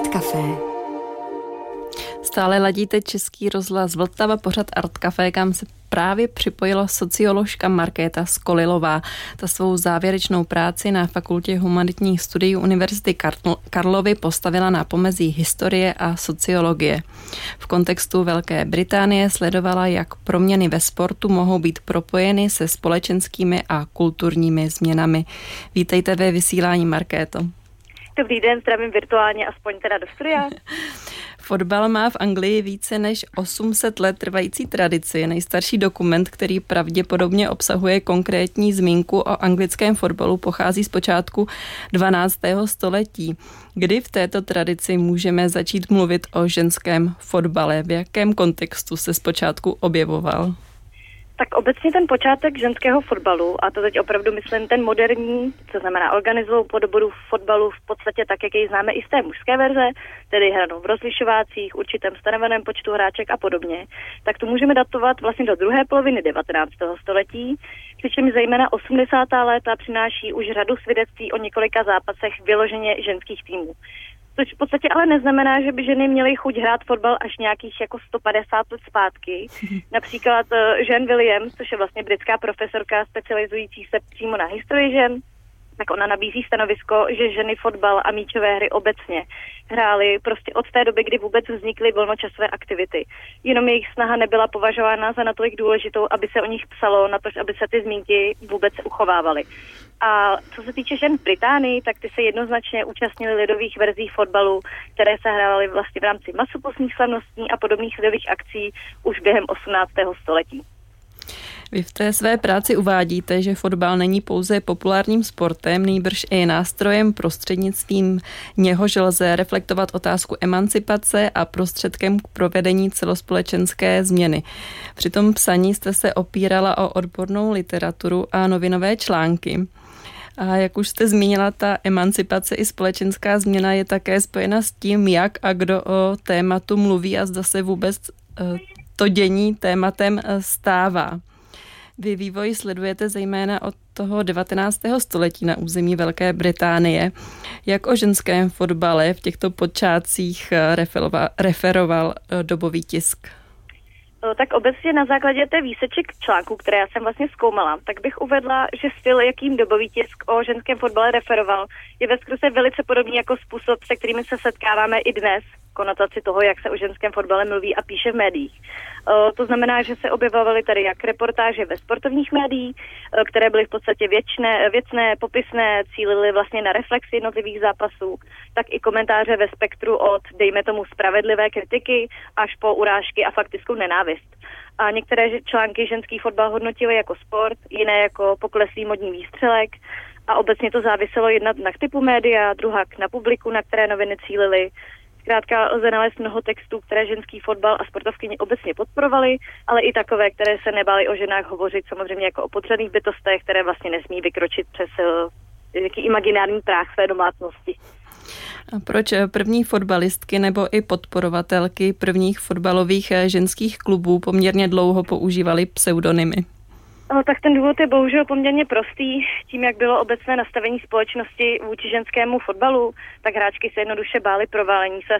Café. Stále ladíte Český rozhlas Vltava, pořad Art Café, kam se právě připojila socioložka Markéta Skolilová. Ta svou závěrečnou práci na Fakultě humanitních studií Univerzity Karlovy postavila na pomezí historie a sociologie. V kontextu Velké Británie sledovala, jak proměny ve sportu mohou být propojeny se společenskými a kulturními změnami. Vítejte ve vysílání, Markéto. Dobrý den, zdravím virtuálně, aspoň teda do studia. Fotbal má v Anglii více než 800 let trvající tradici. Nejstarší dokument, který pravděpodobně obsahuje konkrétní zmínku o anglickém fotbalu, pochází z počátku 12. století. Kdy v této tradici můžeme začít mluvit o ženském fotbale? V jakém kontextu se zpočátku objevoval? Tak obecně ten počátek ženského fotbalu, a to teď opravdu myslím ten moderní, co znamená organizovanou podobu fotbalu v podstatě tak, jak jej známe i z té mužské verze, tedy hranou v rozlišovácích, určitém stanoveném počtu hráček a podobně, tak to můžeme datovat vlastně do druhé poloviny 19. století, přičemž zejména 80. léta přináší už řadu svědectví o několika zápasech vyloženě ženských týmů. Což v podstatě ale neznamená, že by ženy měly chuť hrát fotbal až nějakých jako 150 let zpátky. Například Jean Williams, což je vlastně britská profesorka specializující se přímo na historii žen, tak ona nabízí stanovisko, že ženy fotbal a míčové hry obecně hrály prostě od té doby, kdy vůbec vznikly volnočasové aktivity. Jenom jejich snaha nebyla považována za natolik důležitou, aby se o nich psalo, na to, aby se ty zmínky vůbec uchovávaly. A co se týče žen v Británii, tak ty se jednoznačně účastnily lidových verzí fotbalu, které se hrály vlastně v rámci masopustních slavností a podobných lidových akcí už během 18. století. Vy v té své práci uvádíte, že fotbal není pouze populárním sportem, nýbrž i nástrojem, prostřednictvím něhož lze reflektovat otázku emancipace a prostředkem k provedení celospolečenské změny. Při tom psaní jste se opírala o odbornou literaturu a novinové články. A jak už jste zmínila, ta emancipace i společenská změna je také spojena s tím, jak a kdo o tématu mluví a zda se vůbec to dění tématem stává. Vy vývoj sledujete zejména od toho 19. století na území Velké Británie. Jak o ženském fotbale v těchto počátcích referoval dobový tisk? Tak obecně na základě té výseček článků, které já jsem vlastně zkoumala, tak bych uvedla, že styl, jakým dobový tisk o ženském fotbale referoval, je ve skutku velice podobný jako způsob, se kterými se setkáváme i dnes, konotaci toho, jak se o ženském fotbale mluví a píše v médiích. To znamená, že se objevovaly tady jak reportáže ve sportovních médiích, které byly v podstatě věcné, popisné, cílily vlastně na reflexi jednotlivých zápasů, tak i komentáře ve spektru od, dejme tomu, spravedlivé kritiky až po urážky a faktickou nenávist. A některé články ženský fotbal hodnotily jako sport, jiné jako pokleslý modní výstřelek a obecně to záviselo jednak na typu média, druhá na publiku, na které noviny cílily. Zkrátka lze nalézt mnoho textů, které ženský fotbal a sportovkyně obecně podporovaly, ale i takové, které se nebály o ženách hovořit samozřejmě jako o podřadných bytostech, které vlastně nesmí vykročit přes nějaký imaginární práh své domácnosti. A proč první fotbalistky nebo i podporovatelky prvních fotbalových ženských klubů poměrně dlouho používaly pseudonymy? Tak ten důvod je bohužel poměrně prostý. Tím, jak bylo obecné nastavení společnosti vůči ženskému fotbalu, tak hráčky se jednoduše bály proválení se